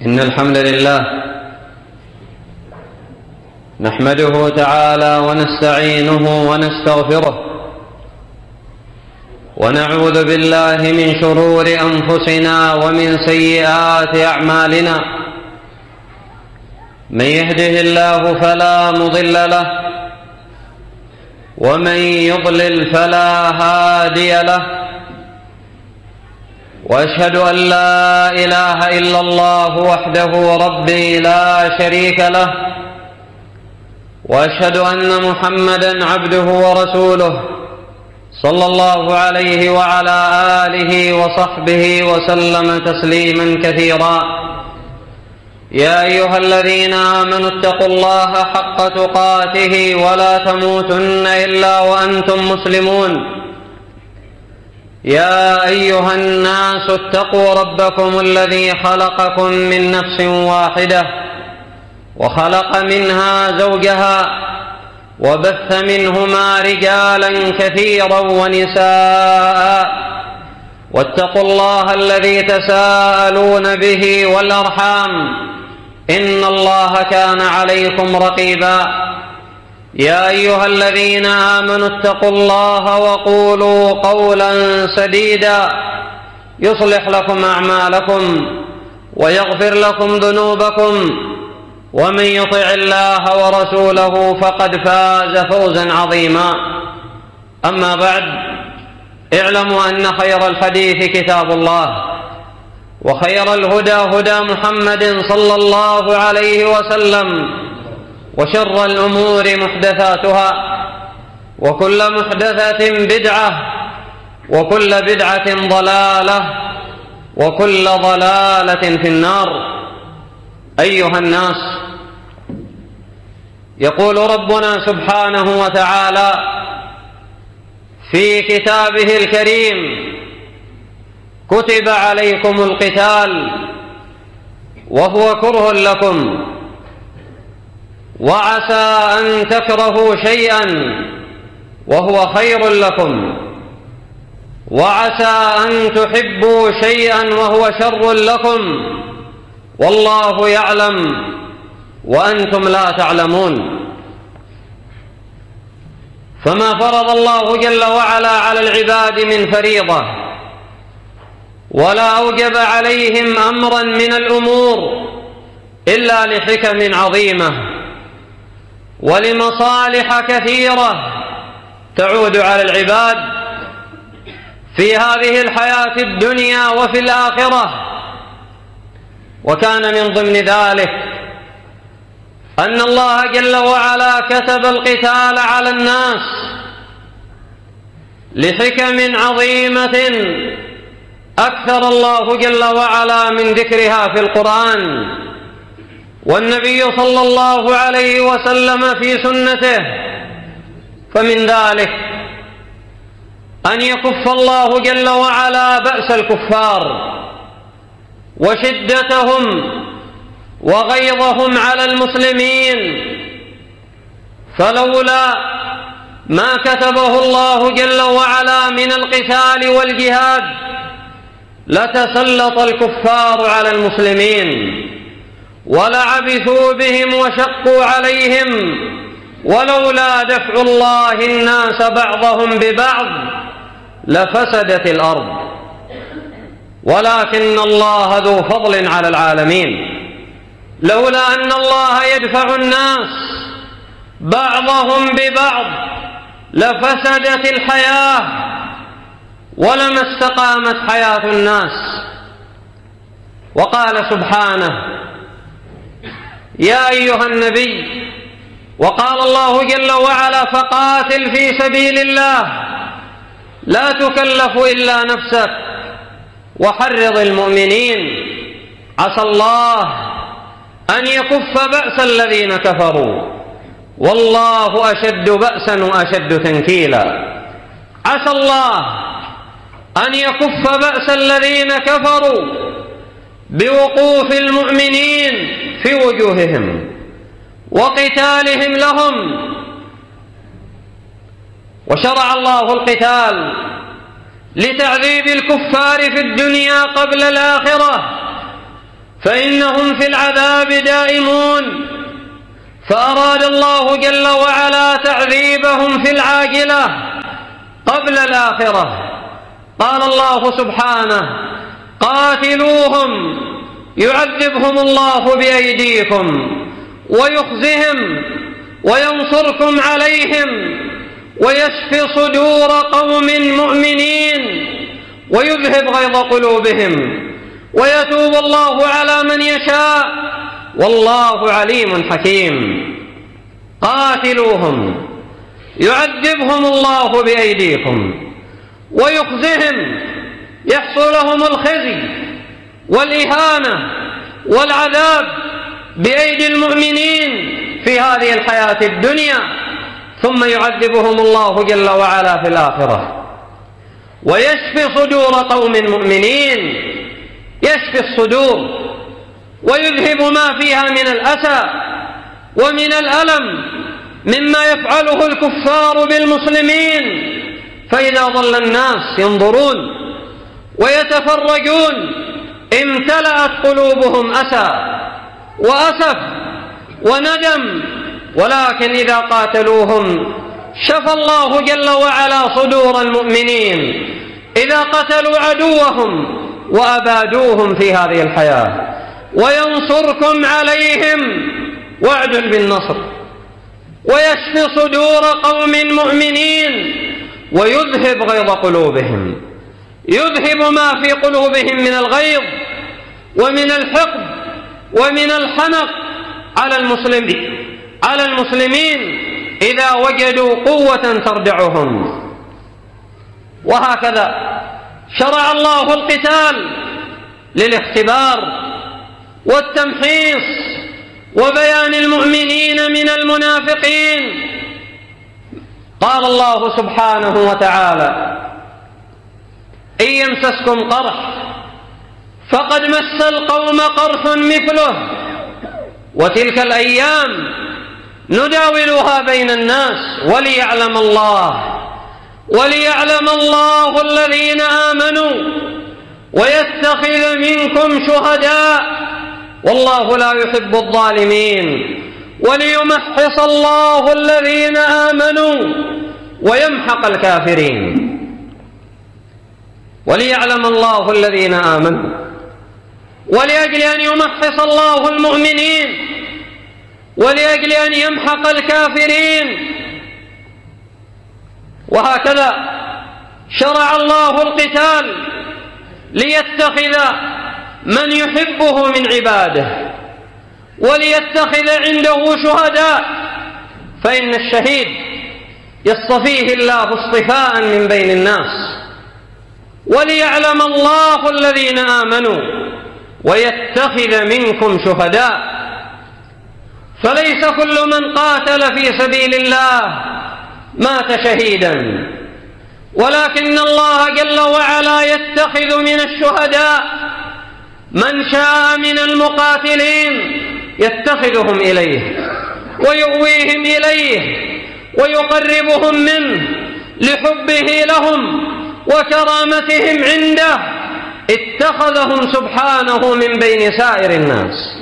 إن الحمد لله نحمده تعالى ونستعينه ونستغفره ونعوذ بالله من شرور أنفسنا ومن سيئات أعمالنا. من يهده الله فلا مضل له ومن يضلل فلا هادي له، وأشهد أن لا إله إلا الله وحده ربي لا شريك له، وأشهد أن محمدًا عبده ورسوله صلى الله عليه وعلى آله وصحبه وسلم تسليمًا كثيرا. يا أيها الذين آمنوا اتقوا الله حق تقاته ولا تموتن إلا وأنتم مسلمون. يا أيها الناس اتقوا ربكم الذي خلقكم من نفس واحدة وخلق منها زوجها وبث منهما رجالا كثيرا ونساء، واتقوا الله الذي تساءلون به والأرحام إن الله كان عليكم رقيبا. يا أيها الذين آمنوا اتقوا الله وقولوا قولا سديدا يصلح لكم أعمالكم ويغفر لكم ذنوبكم، ومن يطع الله ورسوله فقد فاز فوزا عظيما. أما بعد، اعلموا أن خير الحديث كتاب الله، وخير الهدى هدى محمد صلى الله عليه وسلم، وشر الأمور محدثاتها، وكل محدثة بدعة، وكل بدعة ضلالة، وكل ضلالة في النار. أيها الناس، يقول ربنا سبحانه وتعالى في كتابه الكريم: كتب عليكم القتال وهو كره لكم، وعسى أن تكرهوا شيئا وهو خير لكم، وعسى أن تحبوا شيئا وهو شر لكم، والله يعلم وأنتم لا تعلمون. فما فرض الله جل وعلا على العباد من فريضة ولا أوجب عليهم أمرا من الأمور إلا لحكم عظيمة ولمصالح كثيرة تعود على العباد في هذه الحياة الدنيا وفي الآخرة. وكان من ضمن ذلك أن الله جل وعلا كتب القتال على الناس لحكم عظيمة أكثر الله جل وعلا من ذكرها في القرآن، والنبي صلى الله عليه وسلم في سنته. فمن ذلك أن يكف الله جل وعلا بأس الكفار وشدتهم وغيظهم على المسلمين، فلولا ما كتبه الله جل وعلا من القتال والجهاد لتسلط الكفار على المسلمين ولعبثوا بهم وشقوا عليهم، ولولا دفع الله الناس بعضهم ببعض لفسدت الأرض، ولكن الله ذو فضل على العالمين. لولا أن الله يدفع الناس بعضهم ببعض لفسدت الحياة ولما استقامت حياة الناس. وقال سبحانه: يا أيها النبي، وقال الله جل وعلا: فقاتل في سبيل الله لا تكلف إلا نفسك وحرض المؤمنين عسى الله أن يكف بأس الذين كفروا والله أشد بأسا وأشد تنكيلا. عسى الله أن يكف بأس الذين كفروا بوقوف المؤمنين في وجوههم وقتالهم لهم. وشرع الله القتال لتعذيب الكفار في الدنيا قبل الآخرة، فإنهم في العذاب دائمون. فأراد الله جل وعلا تعذيبهم في العاجلة قبل الآخرة. قال الله سبحانه: قاتلوهم يعذبهم الله بأيديكم ويخزهم وينصركم عليهم ويشفي صدور قوم مؤمنين ويذهب غيظ قلوبهم ويتوب الله على من يشاء والله عليم حكيم. قاتلوهم يعذبهم الله بأيديكم ويخزهم، يحصل لهم الخزي والإهانة والعذاب بأيدي المؤمنين في هذه الحياة الدنيا، ثم يعذبهم الله جل وعلا في الآخرة ويشفي صدور قوم مؤمنين، يشفي الصدور ويذهب ما فيها من الأسى ومن الألم مما يفعله الكفار بالمسلمين. فإذا ظل الناس ينظرون ويتفرجون امتلأت قلوبهم أسى وأسف وندم، ولكن إذا قاتلوهم شفى الله جل وعلا صدور المؤمنين إذا قتلوا عدوهم وأبادوهم في هذه الحياة. وينصركم عليهم وعد بالنصر، ويشفي صدور قوم مؤمنين ويذهب غيظ قلوبهم، يذهب ما في قلوبهم من الغيظ ومن الحقد ومن الحنق على المسلمين إذا وجدوا قوة تردعهم. وهكذا شرع الله القتال للاختبار والتمحيص وبيان المؤمنين من المنافقين. قال الله سبحانه وتعالى: إن يمسسكم قرح فقد مس القوم قرح مثله وتلك الأيام نداولها بين الناس وليعلم الله الذين آمنوا ويتخذ منكم شهداء والله لا يحب الظالمين وليمحص الله الذين آمنوا ويمحق الكافرين. وليعلم الله الذين آمنوا، ولأجل أن يمحص الله المؤمنين، ولأجل أن يمحق الكافرين. وهكذا شرع الله القتال ليتخذ من يحبه من عباده وليتخذ عنده شهداء، فإن الشهيد يصطفيه الله اصطفاء من بين الناس. وليعلم الله الذين آمنوا ويتخذ منكم شهداء، فليس كل من قاتل في سبيل الله مات شهيدا، ولكن الله جل وعلا يتخذ من الشهداء من شاء من المقاتلين يتخذهم إليه ويؤويهم إليه ويقربهم منه لحبه لهم وكرامتهم عنده، اتخذهم سبحانه من بين سائر الناس.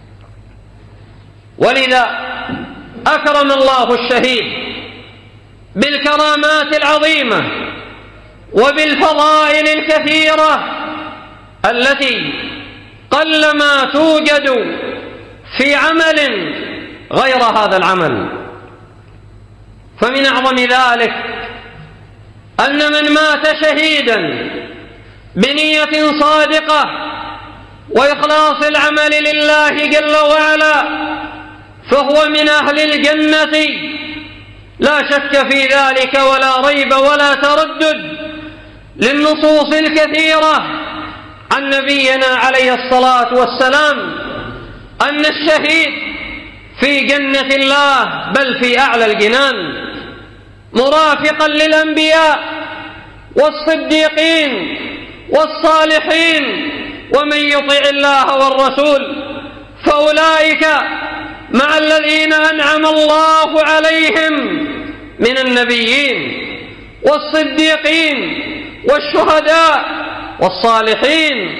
ولذا أكرم الله الشهيد بالكرامات العظيمة وبالفضائل الكثيرة التي قلما توجد في عمل غير هذا العمل. فمن أعظم ذلك أن من مات شهيدا بنية صادقة وإخلاص العمل لله جل وعلا فهو من أهل الجنة لا شك في ذلك ولا ريب ولا تردد، للنصوص الكثيرة عن نبينا عليه الصلاة والسلام أن الشهيد في جنة الله بل في أعلى الجنان، مرافقا للأنبياء والصديقين والصالحين ومن يطع الله والرسول فأولئك مع الذين أنعم الله عليهم من النبيين والصديقين والشهداء والصالحين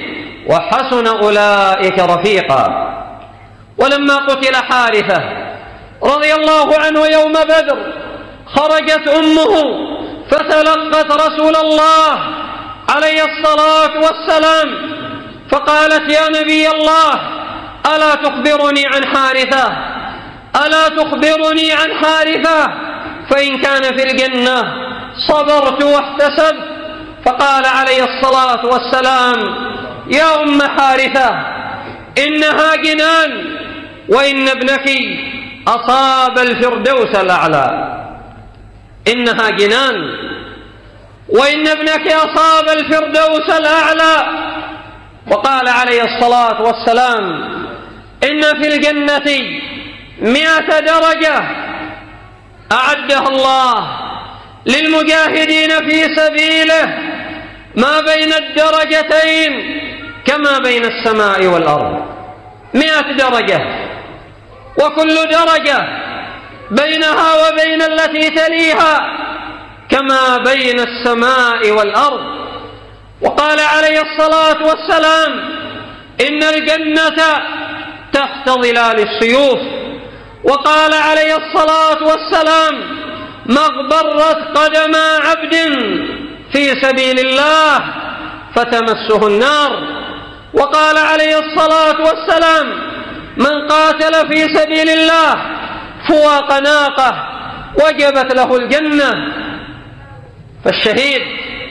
وحسن أولئك رفيقا. ولما قتل حارثة رضي الله عنه يوم بدر خرجت أمه فتلقت رسول الله عليه الصلاة والسلام فقالت: يا نبي الله، ألا تخبرني عن حارثة؟ ألا تخبرني عن حارثة؟ فإن كان في الجنة صبرت واحتسبت. فقال عليه الصلاة والسلام: يا أم حارثة، إنها جنان، وإن ابنك أصاب الفردوس الأعلى. إنها جنان، وإن ابنك أصاب الفردوس الأعلى. وقال عليه الصلاة والسلام: إن في الجنة 100 درجة أعدها الله للمجاهدين في سبيله، ما بين الدرجتين كما بين السماء والأرض. 100 درجة، وكل درجة بينها وبين التي تليها كما بين السماء والأرض. وقال عليه الصلاة والسلام: إن الجنة تحت ظلال السيوف. وقال عليه الصلاة والسلام: ما اغبرت قدم عبد في سبيل الله فتمسه النار. وقال عليه الصلاة والسلام: من قاتل في سبيل الله فواق ناقة وجبت له الجنة. فالشهيد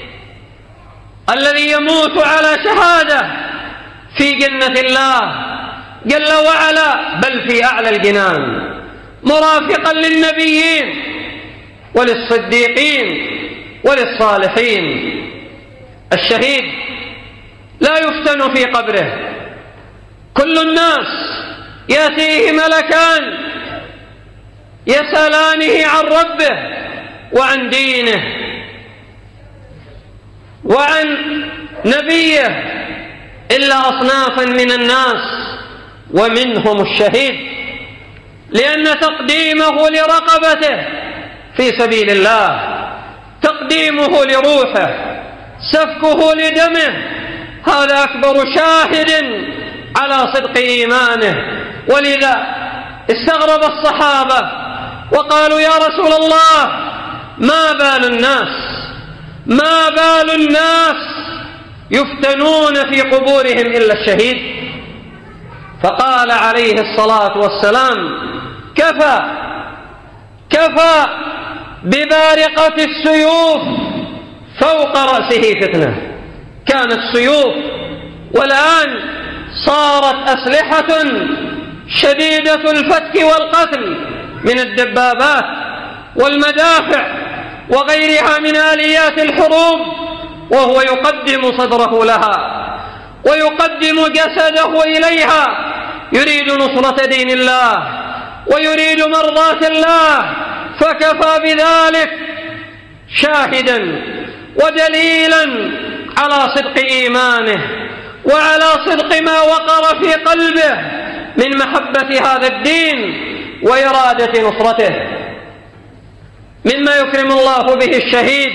الذي يموت على شهادة في جنة الله جل وعلا، بل في أعلى الجنان، مرافقا للنبيين وللصديقين وللصالحين. الشهيد لا يفتن في قبره. كل الناس يأتيه ملكان يسألانه عن ربه وعن دينه وعن نبيه، إلا أصنافا من الناس ومنهم الشهيد، لأن تقديمه لرقبته في سبيل الله، تقديمه لروحه، سفكه لدمه، هذا أكبر شاهد على صدق إيمانه. ولذا استغرب الصحابة وقالوا: يا رسول الله، ما بال الناس يفتنون في قبورهم إلا الشهيد؟ فقال عليه الصلاة والسلام: كفى ببارقة السيوف فوق رأسه فتنة. كانت سيوف، والآن صارت أسلحة شديدة الفتك والقتل من الدبابات والمدافع وغيرها من آليات الحروب، وهو يقدم صدره لها ويقدم جسده إليها، يريد نصرة دين الله ويريد مرضاة الله. فكفى بذلك شاهدا ودليلا على صدق إيمانه وعلى صدق ما وقر في قلبه من محبة هذا الدين وإرادة نصرته. مما يكرم الله به الشهيد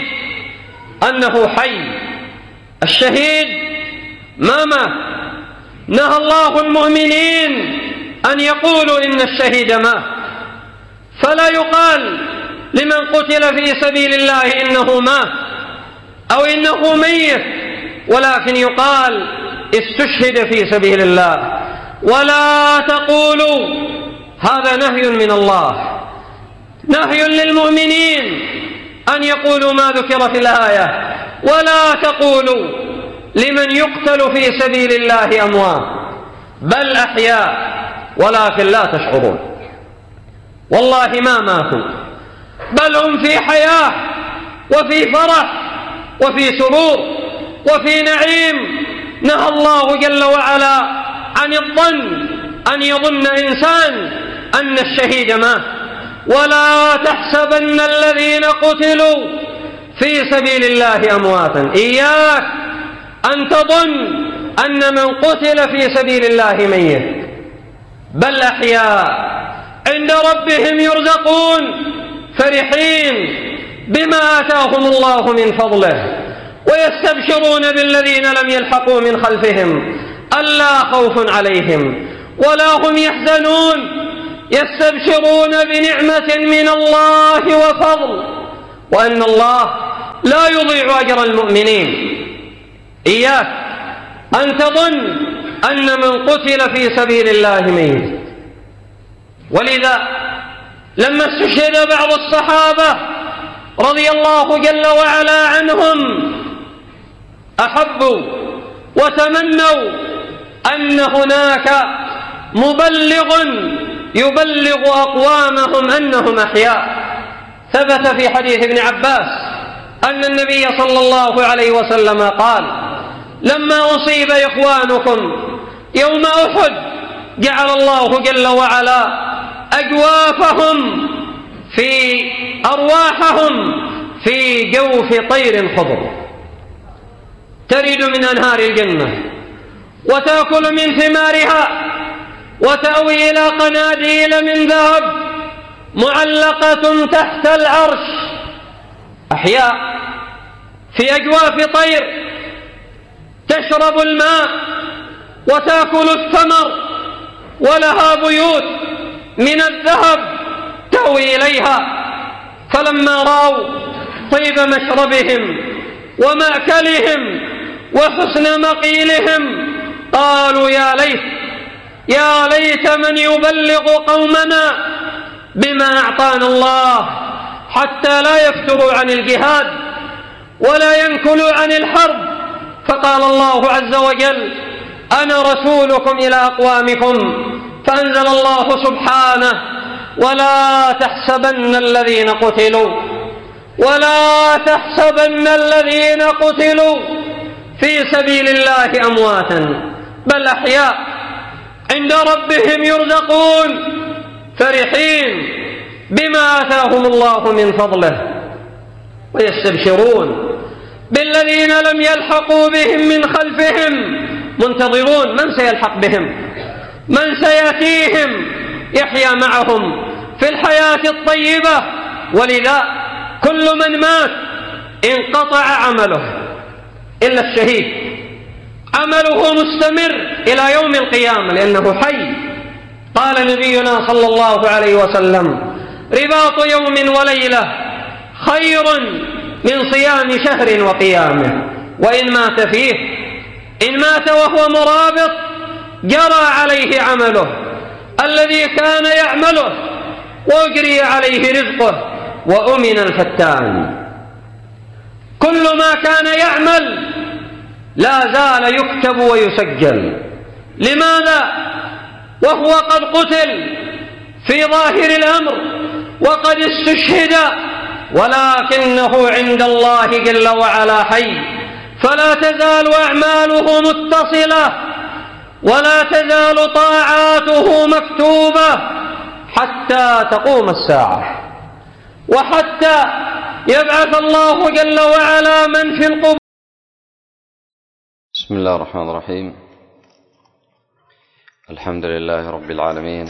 أنه حي. الشهيد ما مات. نهى الله المؤمنين أن يقولوا إن الشهيد مات، فلا يقال لمن قتل في سبيل الله إنه مات أو إنه ميت، ولكن يقال استشهد في سبيل الله. ولا تقولوا، هذا نهي من الله، نهي للمؤمنين أن يقولوا ما ذكر في الآية. ولا تقولوا لمن يقتل في سبيل الله أموات، بل أحياء ولكن لا تشعرون. والله ما ماتوا، بل هم في حياة وفي فرح وفي سرور وفي نعيم. نهى الله جل وعلا عن الظن، أن يظن إنسان أن الشهيد مات. ولا تحسبن الذين قتلوا في سبيل الله أمواتا. إياك أن تظن أن من قتل في سبيل الله ميت، بل أحياء عند ربهم يرزقون، فرحين بما آتاهم الله من فضله، ويستبشرون بالذين لم يلحقوا من خلفهم ألا خوف عليهم ولا هم يحزنون يستبشرون بنعمة من الله وفضل وأن الله لا يضيع أجر المؤمنين. إياك أن تظن أن من قتل في سبيل الله ميت. ولذا لما استشهد بعض الصحابة رضي الله جل وعلا عنهم أحبوا وتمنوا أن هناك مبلغ يبلغ أقوامهم أنهم أحياء. ثبت في حديث ابن عباس أن النبي صلى الله عليه وسلم قال: لما أصيب إخوانكم يوم أحد جعل الله جل وعلا أجوافهم في أرواحهم في جوف طير خضر ترد من أنهار الجنة وتأكل من ثمارها وتأوي إلى قناديل من ذهب معلقة تحت العرش، أحياء في أجواف طير تشرب الماء وتأكل الثمر، ولها بيوت من الذهب تأوي إليها. فلما رأوا طيب مشربهم ومأكلهم وحسن مقيلهم قالوا: يا ليت من يبلغ قومنا بما أعطانا الله حتى لا يفتروا عن الجهاد ولا ينكلوا عن الحرب. فقال الله عز وجل: أنا رسولكم إلى أقوامكم. فأنزل الله سبحانه: ولا تحسبن الذين قتلوا في سبيل الله أمواتا بل أحياء عند ربهم يرزقون فرحين بما آتاهم الله من فضله ويستبشرون بالذين لم يلحقوا بهم من خلفهم منتظرون من سيلحق بهم، من سيأتيهم يحيا معهم في الحياة الطيبة. ولذا كل من مات انقطع عمله إلا الشهيد، عمله مستمر إلى يوم القيامة لأنه حي. قال نبينا صلى الله عليه وسلم: رباط يوم وليلة خير من صيام شهر وقيامه. وإن مات فيه، إن مات وهو مرابط جرى عليه عمله الذي كان يعمله وأجري عليه رزقه وأمن الفتان. كل ما كان يعمل لا زال يكتب ويسجل. لماذا؟ وهو قد قتل في ظاهر الأمر وقد استشهد، ولكنه عند الله جل وعلا حي، فلا تزال أعماله متصلة ولا تزال طاعاته مكتوبة حتى تقوم الساعة وحتى يبعث الله جل وعلا من في القبور. بسم الله الرحمن الرحيم. الحمد لله رب العالمين،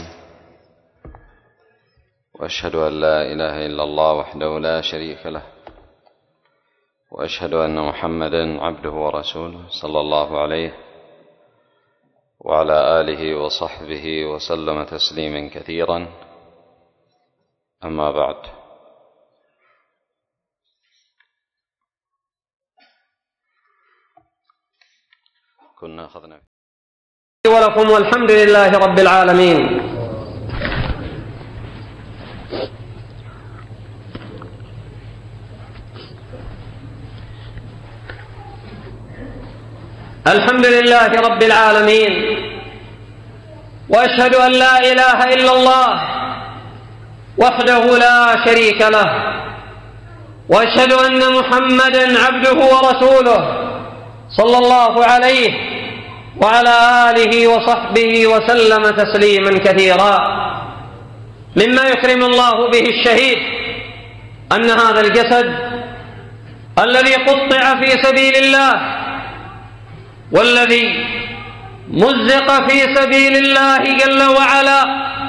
وأشهد أن لا إله إلا الله وحده لا شريك له، وأشهد أن محمدا عبده ورسوله صلى الله عليه وعلى آله وصحبه وسلم تسليما كثيرا. أما بعد، كنا أخذنا ولكم والحمد لله رب العالمين. الحمد لله رب العالمين، وأشهد أن لا إله إلا الله وحده لا شريك له، وأشهد أن محمدا عبده ورسوله صلى الله عليه وعلى آله وصحبه وسلم تسليما كثيرا. مما يكرم الله به الشهيد أن هذا الجسد الذي قطع في سبيل الله والذي مزق في سبيل الله جل وعلا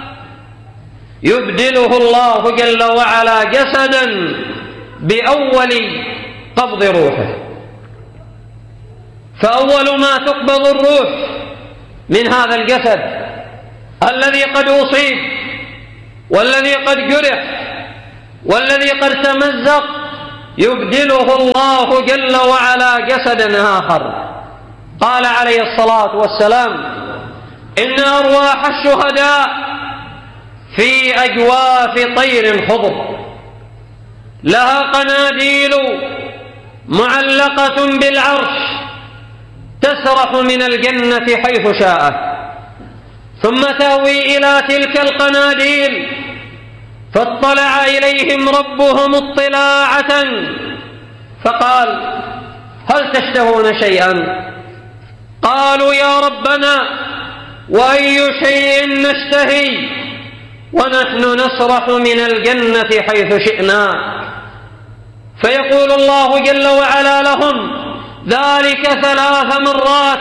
يبدله الله جل وعلا جسدا بأول قبض روحه. فأول ما تقبض الروح من هذا الجسد الذي قد أصيب والذي قد جرح والذي قد تمزق، يبدله الله جل وعلا جسدا آخر. قال عليه الصلاة والسلام: إن أرواح الشهداء في أجواف طير خضر لها قناديل معلقة بالعرش تسرح من الجنة حيث شاءت، ثم تأوي إلى تلك القناديل، فاطلع إليهم ربهم اطلاعة فقال: هل تشتهون شيئا؟ قالوا: يا ربنا، وأي شيء نشتهي ونحن نسرح من الجنة حيث شئنا؟ فيقول الله جل وعلا لهم ذلك 3 مرات.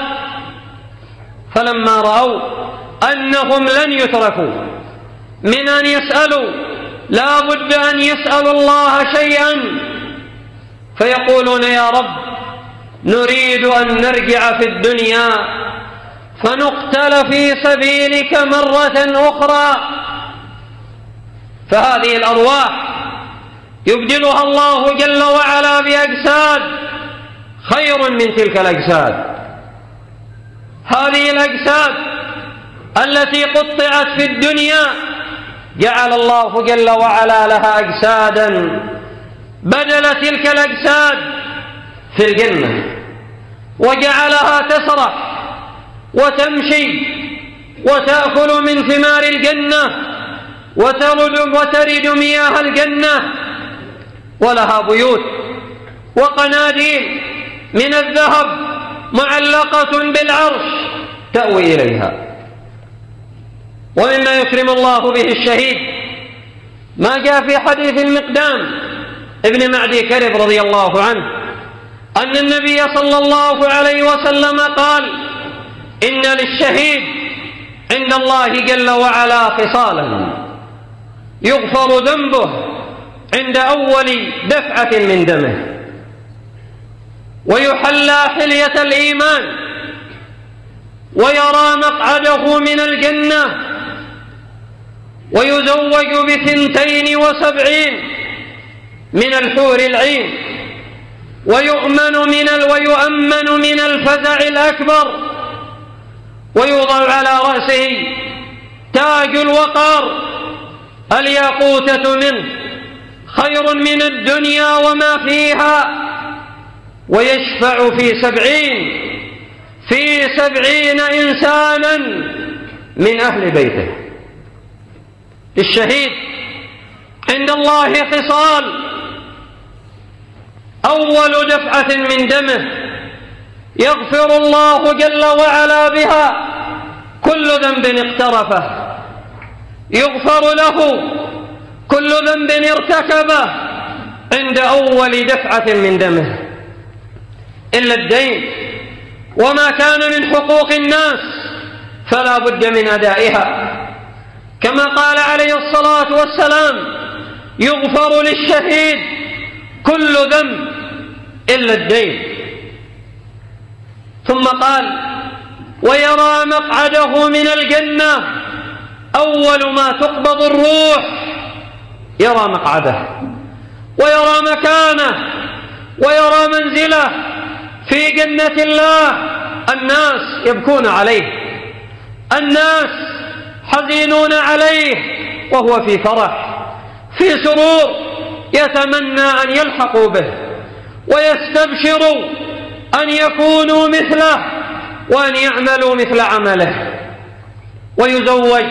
فلما رأوا أنهم لن يتركوا من أن يسألوا، لا بد أن يسألوا الله شيئا، فيقولون: يا رب، نريد أن نرجع في الدنيا فنقتل في سبيلك مرة أخرى. فهذه الأرواح يبدلها الله جل وعلا بأجساد خير من تلك الأجساد. هذه الأجساد التي قطعت في الدنيا جعل الله جل وعلا لها أجسادا بدل تلك الأجساد في الجنة، وجعلها تسرح وتمشي وتأكل من ثمار الجنة وترد مياه الجنة، ولها بيوت وقناديل من الذهب معلقة بالعرش تأوي إليها. ومما يكرم الله به الشهيد ما جاء في حديث المقدام ابن معدي كرب رضي الله عنه أن النبي صلى الله عليه وسلم قال: إن للشهيد عند الله جل وعلا خصالا يغفر ذنبه عند أول دفعة من دمه، ويحلى حلية الإيمان، ويرى مقعده من الجنة، ويزوج ب72 من الحور العين، ويؤمن من الفزع الأكبر، ويوضع على رأسه تاج الوقار الياقوتة منه خير من الدنيا وما فيها، ويشفع في 70 إنسانا من أهل بيته. للشهيد عند الله خصال: أول دفعة من دمه يغفر الله جل وعلا بها كل ذنب اقترفه، يغفر له كل ذنب ارتكبه عند أول دفعة من دمه، إلا الدين وما كان من حقوق الناس فلا بد من أدائها، كما قال عليه الصلاة والسلام: يغفر للشهيد كل ذنب إلا الدين. ثم قال: ويرى مقعده من الجنة، أول ما تقبض الروح يرى مقعده ويرى مكانه ويرى منزله في جنة الله. الناس يبكون عليه، الناس حزينون عليه، وهو في فرح في سرور، يتمنى أن يلحقوا به ويستبشروا أن يكونوا مثله وأن يعملوا مثل عمله. ويزوج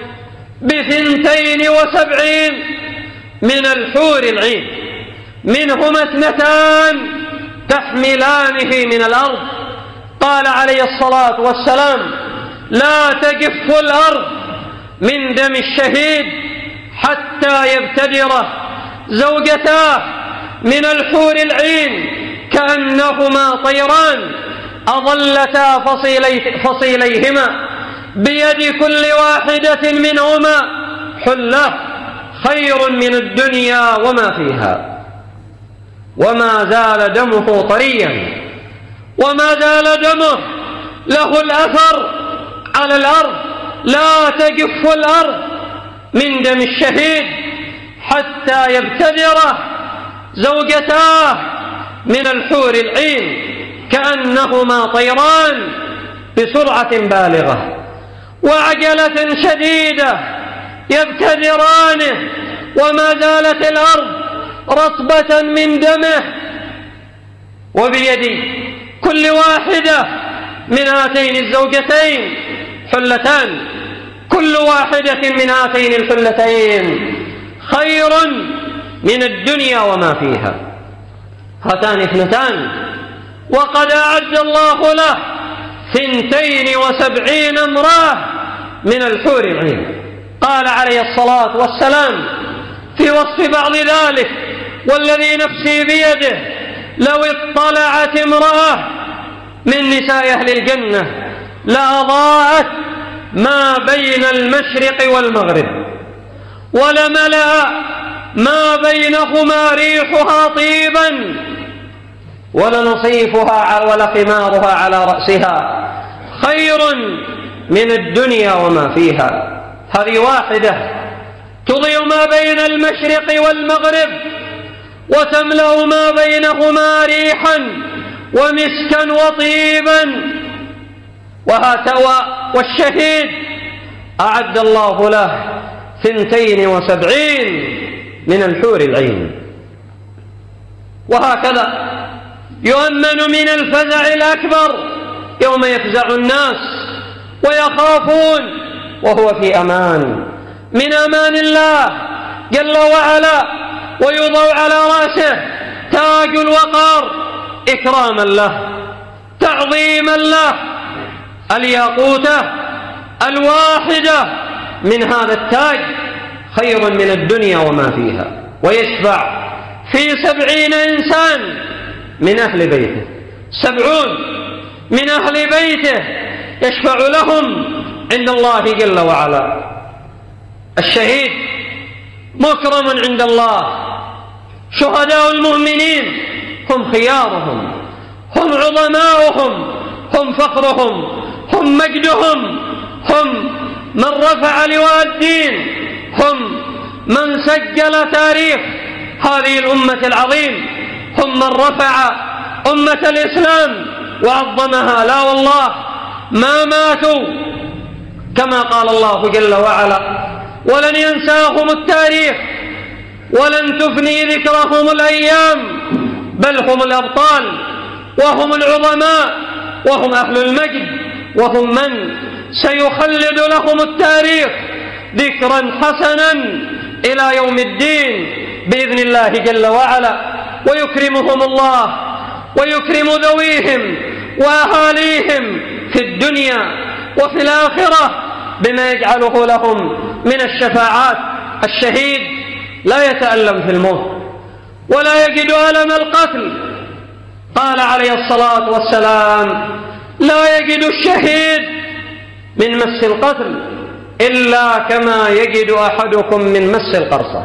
ب72 من الحور العين، منهما 2 تحملانه من الأرض. قال عليه الصلاة والسلام: لا تجف الأرض من دم الشهيد حتى يبتدره زوجتاه من الحور العين كأنهما طيران أظلتا فصيليهما بيد كل واحدة منهما حلة خير من الدنيا وما فيها. وما زال دمه طريا، وما زال دمه له الأثر على الأرض لا تجف الأرض من دم الشهيد حتى يبتدره زوجتاه من الحور العين كأنهما طيران بسرعة بالغة وعجلة شديدة يبتدرانه وما زالت الأرض رطبة من دمه، وبيد كل واحدة من هاتين الزوجتين حلتان، كل واحدة من هاتين الحلتين خير من الدنيا وما فيها. هاتان اثنتان وقد أعد الله له 72 امرأة من الحور العين. قال عليه الصلاة والسلام في وصف بعض ذلك: والذي نفسي بيده لو اطلعت امرأة من نساء أهل الجنة لأضاءت ما بين المشرق والمغرب ولملأ ما بينهما ريحها طيبا ولنصيفها ولخمارها على رأسها خير من الدنيا وما فيها. هذه واحدة تضيء ما بين المشرق والمغرب وتملأ ما بينهما ريحا ومسكا وطيبا. والشهيد أعد الله له 72 من الحور العين. وهكذا يؤمن من الفزع الأكبر يوم يفزع الناس ويخافون وهو في أمان من أمان الله جل وعلا، ويوضع على رأسه تاج الوقار إكراما له تعظيما له، الياقوتة الواحدة من هذا التاج خير من الدنيا وما فيها. ويشفع في 70 إنسان من أهل بيته، 70 من أهل بيته يشفع لهم عند الله جل وعلا. الشهيد مكرم عند الله. شهداء المؤمنين هم خيارهم، هم عظماؤهم، هم فخرهم، هم مجدهم، هم من رفع لواء الدين، هم من سجل تاريخ هذه الأمة العظيم، هم من رفع أمة الإسلام وعظمها. لا والله ما ماتوا، كما قال الله جل وعلا: ولن ينساهم التاريخ ولن تفني ذكرهم الأيام، بل هم الأبطال وهم العظماء وهم أهل المجد، وهم من سيخلد لهم التاريخ ذكرا حسنا إلى يوم الدين بإذن الله جل وعلا. ويكرمهم الله ويكرم ذويهم وأهاليهم في الدنيا وفي الآخرة بما يجعله لهم من الشفاعات. الشهيد لا يتألم في الموت ولا يجد ألم القتل. قال عليه الصلاة والسلام: لا يجد الشهيد من مس القتل إلا كما يجد أحدكم من مس القرصة.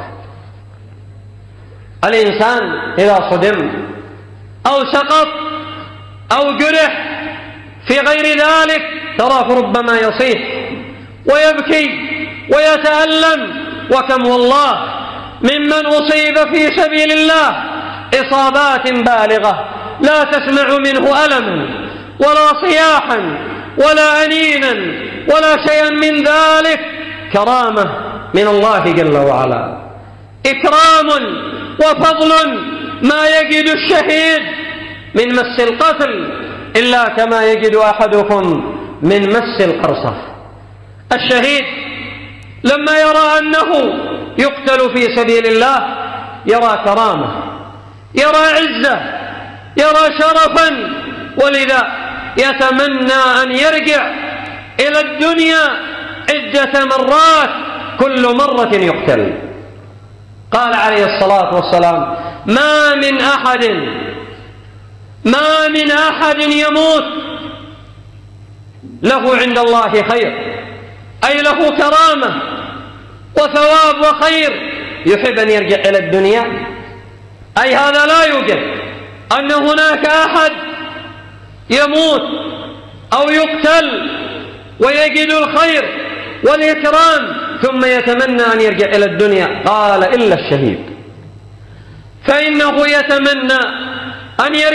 الإنسان إذا صدم أو سقط أو جرح في غير ذلك تراه ربما يصيح ويبكي ويتألم. وكم والله ممن أصيب في سبيل الله إصابات بالغة لا تسمع منه ألما ولا صياحا ولا أنينا ولا شيئا من ذلك، كرامة من الله جل وعلا، إكرام وفضل ما يجد الشهيد من مس القتل إلا كما يجد أحدكم من مس القرصة. الشهيد لما يرى أنه يقتل في سبيل الله يرى كرامة، يرى عزة، يرى شرفا، ولذا يتمنى أن يرجع إلى الدنيا عدة مرات كل مرة يقتل. قال عليه الصلاة والسلام: ما من أحد يموت له عند الله خير، أي له كرامة وثواب وخير، يحب أن يرجع إلى الدنيا. أي هذا لا يوجد أن هناك أحد يموت أو يقتل ويجد الخير والإكرام ثم يتمنى أن يرجع إلى الدنيا. قال إلا الشهيد، فإنه يتمنى أن يرجع